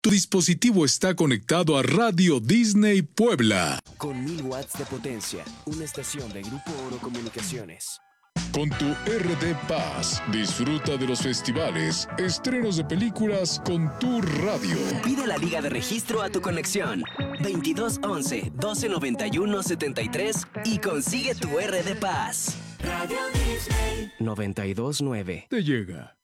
Tu dispositivo está conectado a Radio Disney Puebla. Con 1000 watts de potencia, una estación de Grupo Oro Comunicaciones. Con tu RD Paz, disfruta de los festivales, estrenos de películas con tu radio. Pide la liga de registro a tu conexión. 2211-1291-73 y consigue tu RD Paz. Radio Disney 92.9. Te llega.